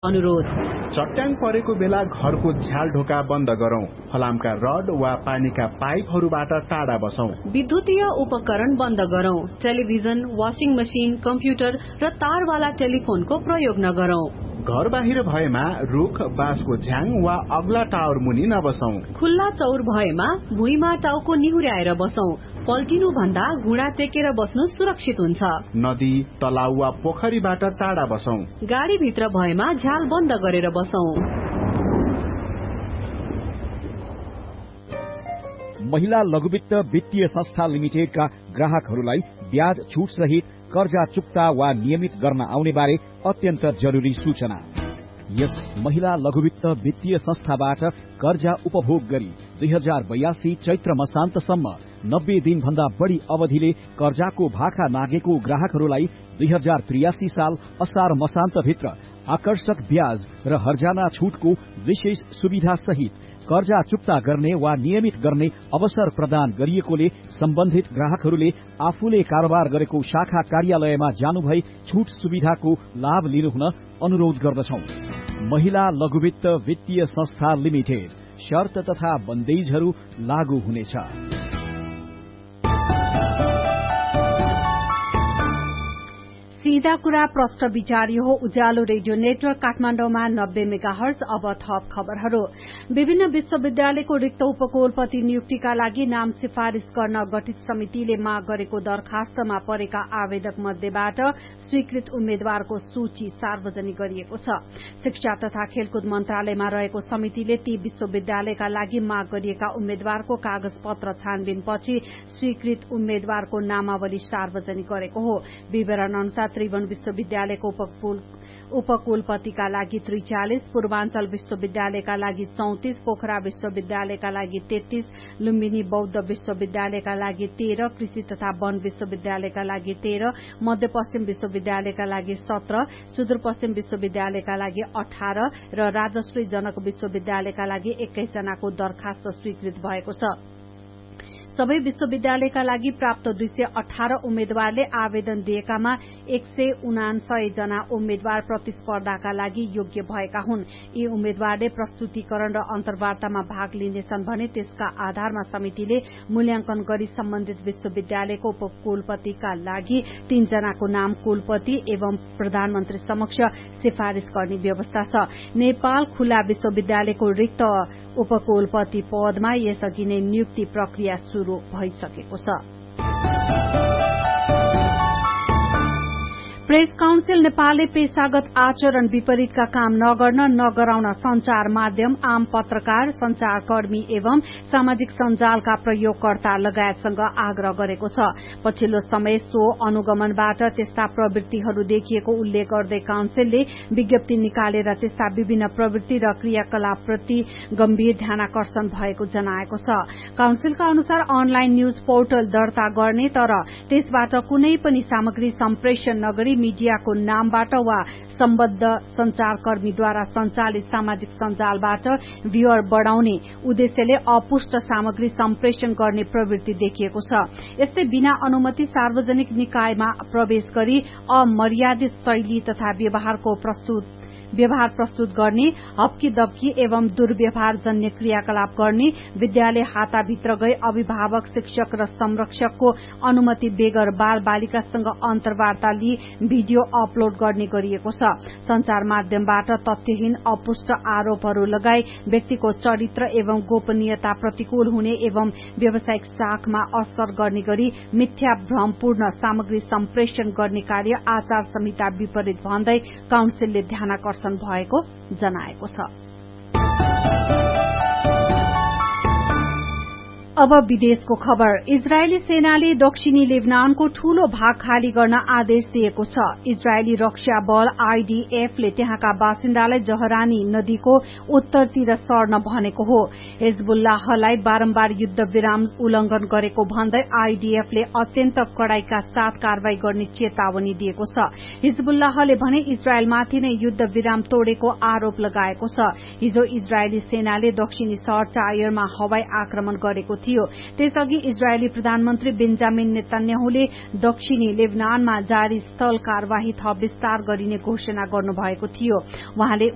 अनुरोध। चट्याङ परेको बेला घरको झ्याल ढोका बन्द गरौं। फलामका रड वा पानीका पाइपहरूबाट टाढा बसौं। विद्युतीय उपकरण बन्द गरौं। टेलिभिजन, वाशिङ मशिन, कम्प्युटर र तारवाला टेलिफोनको प्रयोग नगरौं। घर बाहिर भएमा रुख, बाँसको झ्याङ वा अग्ला टावर मुनि नबसौं। खुल्ला चौर भएमा भुइँमा टाउको निहुर्याएर बसौं। पल्टिनु भन्दा घुँडा टेकेर बस्नु सुरक्षित हुन्छ। नदी, तलाउ वा पोखरीबाट टाढा बसौं। गाडी भित्र भएमा झ्याल बन्द गरेर बसौं। महिला लघुवित्त वित्तीय संस्था लिमिटेडका ग्राहकहरूलाई ब्याज छुट सहित कर्जा चुक्ता वा नियमित गर्न आउने बारे अत्यन्त जरुरी सूचना। यस महिला लघुवित्त वित्तीय संस्थाबाट कर्जा उपभोग गरी 2082 चैत्र मसान्तसम्म 90 दिन भन्दा बढ़ी अवधिले कर्जाको भाखा नागेको ग्राहकहरूलाई 2083 साल असार मसान्तभित्र आकर्षक ब्याज र हर्जाना छुटको विशेष सुविधा सहित कर्जा चुक्ता गर्ने वा नियमित गर्ने अवसर प्रदान गरिएकोले सम्बन्धित ग्राहकहरूले आफूले कारोबार गरेको शाखा कार्यालयमा जानुभई छुट सुविधाको लाभ लिनुहुन अनुरोध गर्दछौं। महिला लघुवित्त वित्तीय संस्था लिमिटेड। शर्त तथा बन्देजहरू लागू हुनेछ। सीधा कुरा प्रश्न विचार हो। उज्यालो रेडियो नेटवर्क काठमाडौँमा 90 मेगाहर्ज। अब थप खबरहरू। विभिन्न विश्वविद्यालयको रिक्त उपकुलपति नियुक्तिका लागि नाम सिफारिश गर्न गठित समितिले माग गरेको दरखास्तमा परेका आवेदक मध्येबाट स्वीकृत उम्मेद्वारको सूची सार्वजनिक गरिएको छ। शिक्षा तथा खेलकुद मन्त्रालयमा रहेको समितिले ती विश्वविद्यालयका लागि माग गरिएका उम्मेद्वारको कागज पत्र छानबिनपछि स्वीकृत उम्मेद्वारको नामावली सार्वजनिक गरेको हो। विवरण अनुसार त्रिभुवन विश्वविद्यालयको उपकुलपतिका लागि 43, पूर्वाञ्चल विश्वविद्यालयका लागि 34, पोखरा विश्वविद्यालयका लागि 33, लुम्बिनी बौद्ध विश्वविद्यालयका लागि 13, कृषि तथा वन विश्वविद्यालयका लागि 13, मध्यपश्चिम विश्वविद्यालयका लागि 17, सुदूरपश्चिम विश्वविद्यालयका लागि 18 र राजश्री जनक विश्वविद्यालयका लागि 21 जनाको दरखास्त स्वीकृत भएको छ। सबै विश्वविद्यालयका लागि प्राप्त 218 उम्मेद्वारले आवेदन दिएकामा 199 जना उम्मेद्वार प्रतिस्पर्धाका लागि योग्य भएका हुन्। यी उम्मेद्वारले प्रस्तुतिकरण र अन्तर्वार्तामा भाग लिनेछन् भने त्यसका आधारमा समितिले मूल्याङ्कन गरी सम्बन्धित विश्वविद्यालयको उपकुलपतिका लागि 3 जनाको नाम कुलपति एवं प्रधानमन्त्री समक्ष सिफारिश गर्ने व्यवस्था छ। नेपाल खुल्ला विश्वविद्यालयको रिक्त उपकुलपति पदमा यसअघि नै नियुक्ति प्रक्रिया शुरू भइसकेको छ। प्रेस काउन्सिल नेपालले पेशागत आचरण विपरीतका काम नगराउन संचार माध्यम, आम पत्रकार, संचारकर्मी एवं सामाजिक सञ्जालका प्रयोगकर्ता लगायतसँग आग्रह गरेको छ। पछिल्लो समय सो अनुगमनबाट त्यस्ता प्रवृत्तिहरू देखिएको उल्लेख गर्दै काउन्सिलले विज्ञप्ति निकालेर त्यस्ता विभिन्न प्रवृत्ति र क्रियाकलापप्रति गम्भीर ध्यानाकर्षण भएको जनाएको छ। काउन्सिलका अनुसार अनलाइन न्यूज पोर्टल दर्ता गर्ने तर त्यसबाट कुनै पनि सामग्री सम्प्रेषण नगरी मीडियाको नामबाट वा सम्बद्ध संचारकर्मीद्वारा सञ्चालित सामाजिक सञ्जालबाट भ्युअर बढ़ाउने उद्देश्यले अपुष्ट सामग्री सम्प्रेषण गर्ने प्रवृत्ति देखिएको छ। यस्तै बिना अनुमति सार्वजनिक निकायमा प्रवेश गरी अमर्यादित शैली तथा व्यवहार प्रस्तुत गर्ने, हप्की दप्की एवं दुर्व्यवहार जन्य क्रियाकलाप गर्ने, विद्यालय हाताभित्र गई अभिभावक, शिक्षक र संरक्षकको अनुमति बेगर बाल बालिकासँग अन्तर्वार्ता लिई भिडियो अपलोड गर्ने गरिएको छ। संचार माध्यमबाट तथ्यहीन अपुष्ट आरोपहरू लगाई व्यक्तिको चरित्र एवं गोपनीयता प्रतिकूल हुने एवं व्यावसायिक साखमा असर गर्ने गरी मिथ्या भ्रमपूर्ण सामग्री सम्प्रेषण गर्ने कार्य आचार संहिता विपरीत भन्दै काउन्सिलले ध्यानाकर्षण भएको जनाएको छ। अब विदेशको खबर। इजरायली सेनाले दक्षिणी लेबनानको ठूलो भाग खाली गर्न आदेश दिएको छ। इजरायली रक्षा बल आईडीएफले त्यहाँका बासिन्दालाई जहरानी नदीको उत्तरतिर सर्न भनेको हो। हिजबुल्लाहलाई बारम्बार युद्ध विराम उल्लंघन गरेको भन्दै आईडीएफले अत्यन्त कडाईका साथ कारवाही गर्ने चेतावनी दिएको छ। हिजबुल्लाहले भने इजरायलमाथि नै युद्ध विराम तोडेको आरोप लगाएको छ। हिजो इजरायली सेनाले दक्षिणी शहर टायरमा हवाई आक्रमण गरेको थियो। त्यसअघि इजरायली प्रधानमन्त्री बेन्जामिन नेतन्याहुले दक्षिणी लेबनानमा जारी स्थल कार्यवाही थप विस्तार गरिने घोषणा गर्नुभएको थियो। उहाँले